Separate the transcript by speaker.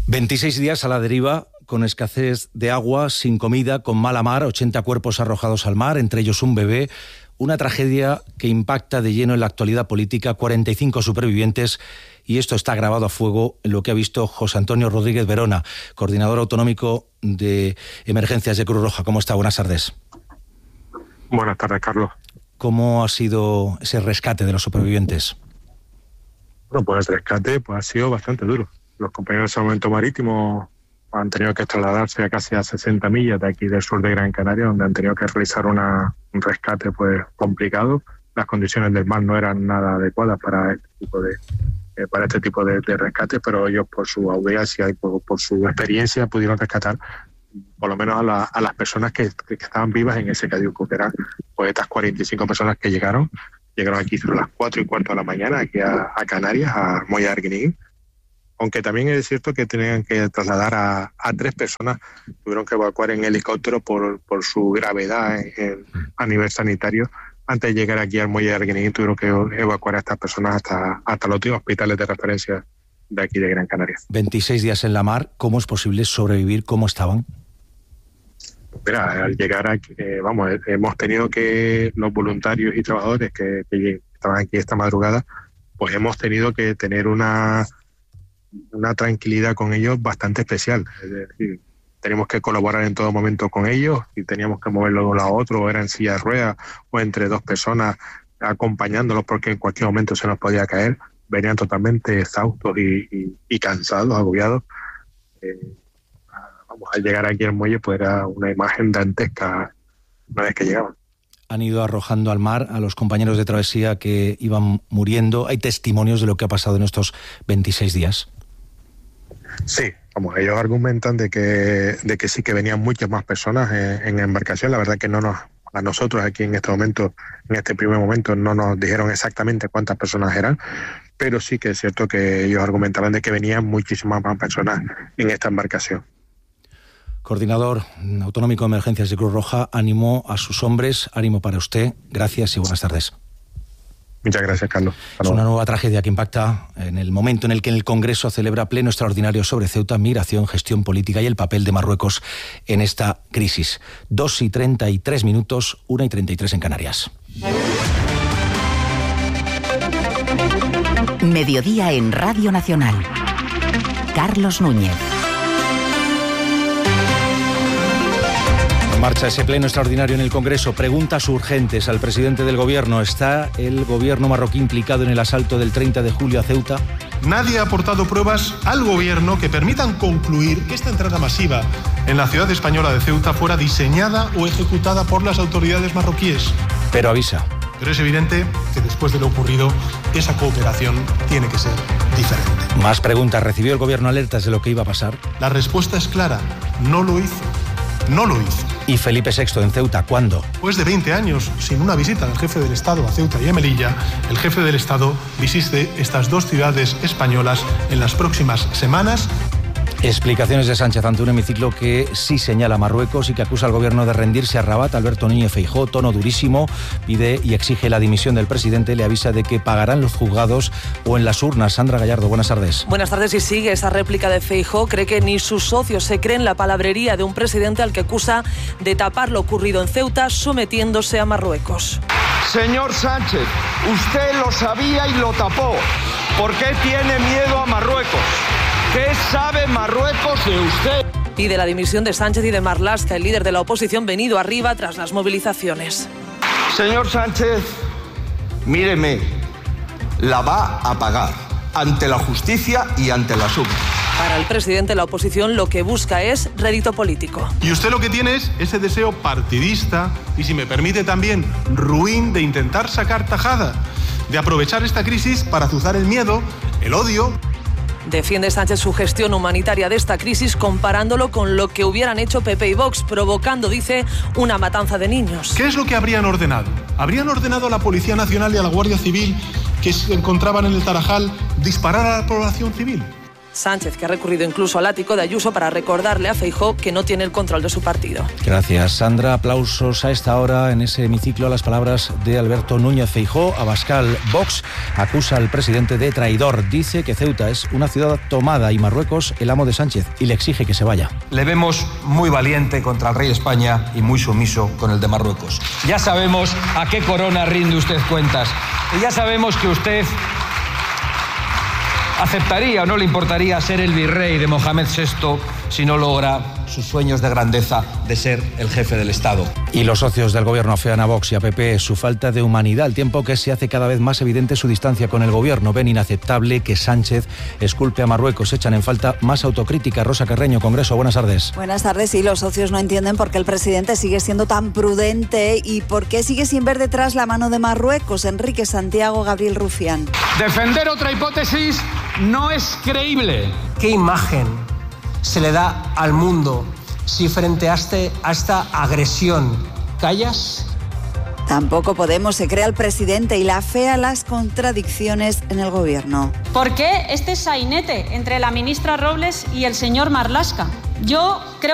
Speaker 1: 26 días a la deriva, con escasez de agua, sin comida, con mala mar, 80 cuerpos arrojados al mar, entre ellos un bebé. Una tragedia que impacta de lleno en la actualidad política, 45 supervivientes, y esto está grabado a fuego en lo que ha visto José Antonio Rodríguez Verona, coordinador autonómico de emergencias de Cruz Roja. ¿Cómo está? Buenas tardes.
Speaker 2: Buenas tardes, Carlos.
Speaker 1: ¿Cómo ha sido ese rescate de los supervivientes?
Speaker 2: Bueno, pues el rescate ha sido bastante duro. Los compañeros de Salvamento Marítimo han tenido que trasladarse a casi a 60 millas de aquí del sur de Gran Canaria, donde han tenido que realizar un rescate pues complicado. Las condiciones del mar no eran nada adecuadas para este tipo de rescate, pero ellos, por su audiencia y por su experiencia, pudieron rescatar por lo menos a las personas que estaban vivas en ese cayuco, que eran pues estas 45 personas que llegaron aquí sobre las 4:15 de la mañana aquí a Canarias, a Muelle de Arguineguín. Aunque también es cierto que tenían que trasladar a 3 personas, tuvieron que evacuar en helicóptero por su gravedad a nivel sanitario. Antes de llegar aquí al Muelle de Arguineguín tuvieron que evacuar a estas personas hasta los hospitales de referencia de aquí de Gran Canaria.
Speaker 1: 26 días en la mar, ¿cómo es posible sobrevivir? ¿Cómo estaban?
Speaker 2: Mira, al llegar aquí, hemos tenido que los voluntarios y trabajadores que estaban aquí esta madrugada, pues hemos tenido que tener una tranquilidad con ellos bastante especial. Es decir, teníamos que colaborar en todo momento con ellos y teníamos que moverlos de un lado a otro, o era en silla de ruedas o entre 2 personas acompañándolos, porque en cualquier momento se nos podía caer. Venían totalmente exhaustos y cansados, agobiados. Al llegar aquí al muelle pues era una imagen dantesca una vez que llegaban.
Speaker 1: Han ido arrojando al mar a los compañeros de travesía que iban muriendo. ¿Hay testimonios de lo que ha pasado en estos 26 días?
Speaker 2: Sí, ellos argumentan de que sí, que venían muchas más personas en embarcación. La verdad que a nosotros aquí en este momento, en este primer momento, no nos dijeron exactamente cuántas personas eran, pero sí que es cierto que ellos argumentaban de que venían muchísimas más personas en esta embarcación.
Speaker 1: Coordinador autonómico de emergencias de Cruz Roja, ánimo a sus hombres, ánimo para usted. Gracias y buenas tardes.
Speaker 2: Muchas gracias, Carlos.
Speaker 1: Es una nueva tragedia que impacta en el momento en el que el Congreso celebra pleno extraordinario sobre Ceuta, migración, gestión política y el papel de Marruecos en esta crisis. 2:33, 1:33 en Canarias.
Speaker 3: Mediodía en Radio Nacional. Carlos Núñez.
Speaker 1: Marcha ese pleno extraordinario en el Congreso. Preguntas urgentes al presidente del Gobierno. ¿Está el Gobierno marroquí implicado en el asalto del 30 de julio a Ceuta?
Speaker 4: Nadie ha aportado pruebas al Gobierno que permitan concluir que esta entrada masiva en la ciudad española de Ceuta fuera diseñada o ejecutada por las autoridades marroquíes.
Speaker 1: Pero avisa.
Speaker 4: Pero es evidente que después de lo ocurrido, esa cooperación tiene que ser diferente.
Speaker 1: Más preguntas. ¿Recibió el Gobierno alertas de lo que iba a pasar?
Speaker 4: La respuesta es clara. No lo hizo. No lo hizo.
Speaker 1: ¿Y Felipe VI en Ceuta cuándo?
Speaker 4: Después de 20 años sin una visita del jefe del Estado a Ceuta y a Melilla, el jefe del Estado visite estas 2 ciudades españolas en las próximas semanas.
Speaker 1: Explicaciones de Sánchez ante un hemiciclo que sí señala a Marruecos y que acusa al Gobierno de rendirse a Rabat. Alberto Núñez Feijóo, tono durísimo, pide y exige la dimisión del presidente, le avisa de que pagarán los juzgados o en las urnas. Sandra Gallardo, buenas tardes.
Speaker 5: Buenas tardes. Y sigue esa réplica de Feijóo. Cree que ni sus socios se creen la palabrería de un presidente al que acusa de tapar lo ocurrido en Ceuta sometiéndose a Marruecos.
Speaker 6: Señor Sánchez, usted lo sabía y lo tapó. ¿Por qué tiene miedo a Marruecos? ¿Qué sabe Marruecos de usted?
Speaker 5: Pide la dimisión de Sánchez y de Marlaska, el líder de la oposición venido arriba tras las movilizaciones.
Speaker 6: Señor Sánchez, míreme, la va a pagar ante la justicia y ante la urnas.
Speaker 5: Para el presidente, la oposición lo que busca es rédito político.
Speaker 4: Y usted lo que tiene es ese deseo partidista y, si me permite también, ruin de intentar sacar tajada, de aprovechar esta crisis para azuzar el miedo, el odio.
Speaker 5: Defiende Sánchez su gestión humanitaria de esta crisis comparándolo con lo que hubieran hecho PP y Vox, provocando, dice, una matanza de niños.
Speaker 4: ¿Qué es lo que habrían ordenado? ¿Habrían ordenado a la Policía Nacional y a la Guardia Civil que se encontraban en el Tarajal disparar a la población civil?
Speaker 5: Sánchez, que ha recurrido incluso al ático de Ayuso para recordarle a Feijóo que no tiene el control de su partido.
Speaker 1: Gracias, Sandra. Aplausos a esta hora en ese hemiciclo a las palabras de Alberto Núñez Feijóo. Abascal, Vox, acusa al presidente de traidor. Dice que Ceuta es una ciudad tomada y Marruecos el amo de Sánchez y le exige que se vaya.
Speaker 7: Le vemos muy valiente contra el rey de España y muy sumiso con el de Marruecos. Ya sabemos a qué corona rinde usted cuentas. Y ya sabemos que usted aceptaría o no le importaría ser el virrey de Mohamed VI si no logra sus sueños de grandeza de ser el jefe del Estado.
Speaker 1: Y los socios del gobierno afean a Vox y a PP su falta de humanidad, al tiempo que se hace cada vez más evidente su distancia con el gobierno. Ven inaceptable que Sánchez esculpe a Marruecos. Echan en falta más autocrítica. Rosa Carreño, Congreso, buenas tardes.
Speaker 8: Buenas tardes. Y los socios no entienden por qué el presidente sigue siendo tan prudente y por qué sigue sin ver detrás la mano de Marruecos. Enrique Santiago, Gabriel Rufián.
Speaker 9: Defender otra hipótesis no es creíble.
Speaker 10: ¿Qué imagen se le da al mundo si frente a esta agresión callas?
Speaker 8: Tampoco Podemos se cree al presidente y la afea las contradicciones en el gobierno.
Speaker 11: ¿Por qué este sainete entre la ministra Robles y el señor Marlaska? Yo creo